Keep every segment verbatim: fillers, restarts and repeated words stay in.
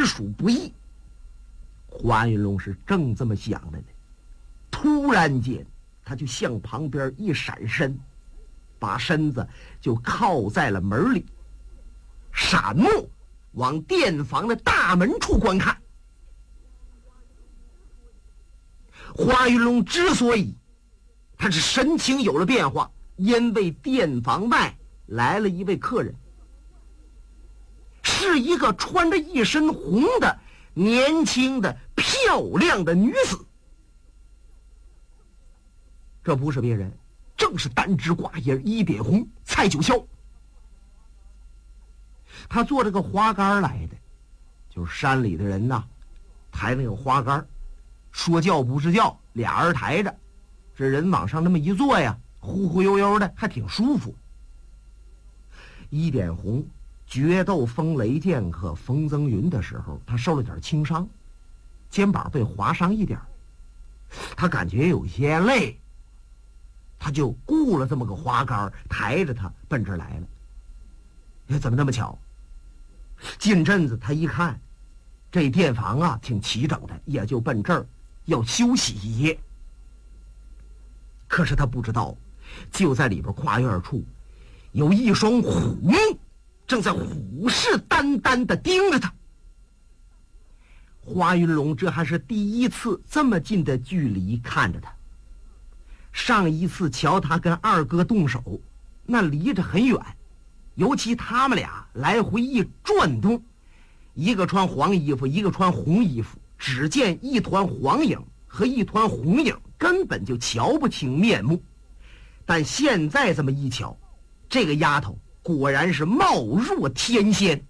实属不易。华云龙是正这么想的呢，突然间他就向旁边一闪身，把身子就靠在了门里，闪目往店房的大门处观看。华云龙之所以他是神情有了变化，因为店房外来了一位客人，是一个穿着一身红的年轻的漂亮的女子。这不是别人，正是单枝寡叶一点红蔡九霄。他坐着个花杆来的，就是山里的人呐，抬那个花杆，说叫不是叫，俩人抬着，这人往上那么一坐呀，忽忽悠悠的，还挺舒服。一点红决斗风雷剑客风增云的时候，他受了点轻伤，肩膀被划伤一点，他感觉有些累，他就雇了这么个花杆，抬着他奔这儿来了。哎，怎么那么巧？近阵子他一看，这店房啊挺齐整的，也就奔这儿要休息一夜。可是他不知道，就在里边跨院处，有一双虎目正在虎视眈眈地盯着他。华云龙这还是第一次这么近的距离看着他，上一次瞧他跟二哥动手，那离着很远，尤其他们俩来回一转动，一个穿黄衣服，一个穿红衣服，只见一团黄影和一团红影，根本就瞧不清面目。但现在这么一瞧，这个丫头果然是貌若天仙。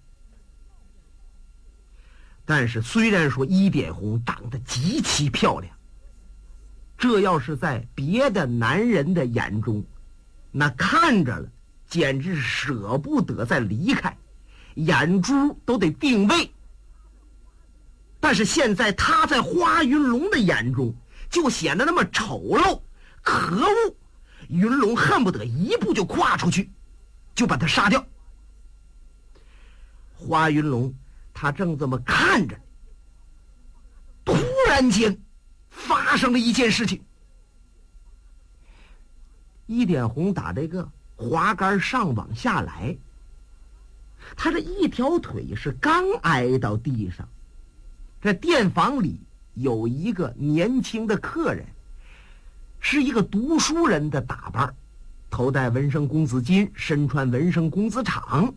但是虽然说一点红长得极其漂亮，这要是在别的男人的眼中，那看着了简直舍不得再离开，眼珠都得定位。但是现在他在花云龙的眼中就显得那么丑陋可恶，云龙恨不得一步就跨出去就把他杀掉。花云龙他正这么看着，突然间发生了一件事情。一点红打这个滑杆上往下来，他这一条腿是刚挨到地上，这店房里有一个年轻的客人，是一个读书人的打扮，头戴文生公子巾，身穿文生公子氅。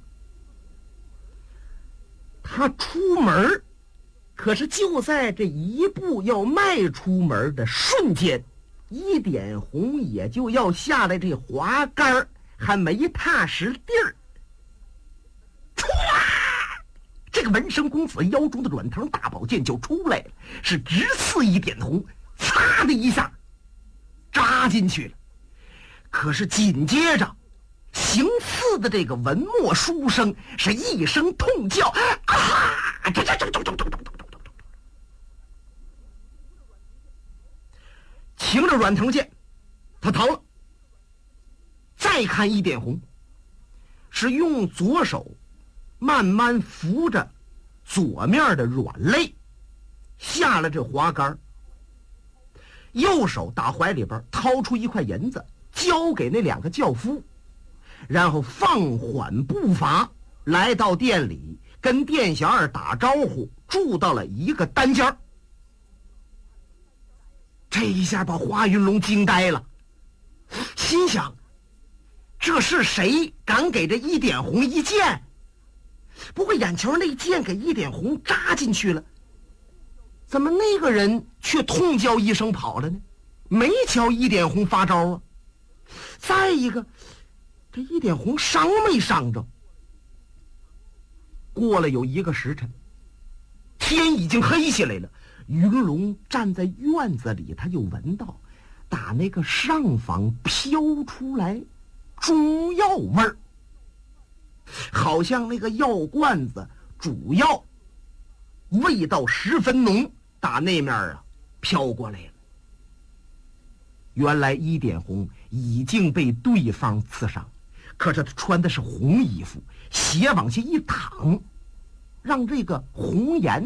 他出门，可是就在这一步要迈出门的瞬间，一点红也就要下来这滑杆，还没踏实地儿，唰！这个文生公子腰中的软藤大宝剑就出来了，是直刺一点红，嚓的一下扎进去了。可是紧接着行刺的这个文墨书生是一声痛叫，啊！这这这这这这这擎着软藤剑，他逃了。再看一点红，是用左手慢慢扶着左面的软肋，下了这滑杆，右手打怀里边掏出一块银子，交给那两个轿夫，然后放缓步伐来到店里，跟店小二打招呼，住到了一个单间。这一下把华云龙惊呆了，心想这是谁敢给这一点红一剑？不过眼球那剑给一点红扎进去了，怎么那个人却痛叫一声跑了呢？没瞧一点红发招啊。再一个，这一点红伤没伤着？过了有一个时辰，天已经黑下来了。云龙站在院子里，他就闻到打那个上房飘出来中药味儿，好像那个药罐子煮药味道十分浓，打那面啊飘过来了。原来一点红已经被对方刺伤，可是他穿的是红衣服，斜往下一躺，让这个红颜